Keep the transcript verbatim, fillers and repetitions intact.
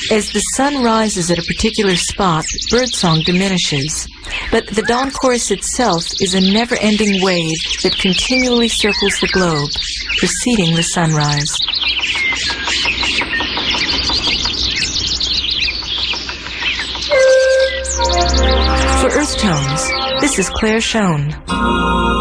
As the sun rises at a particular spot, birdsong diminishes, but the dawn chorus itself is a never-ending wave that continually circles the globe, preceding the sunrise. For Earth Tones, this is Claire Schoen.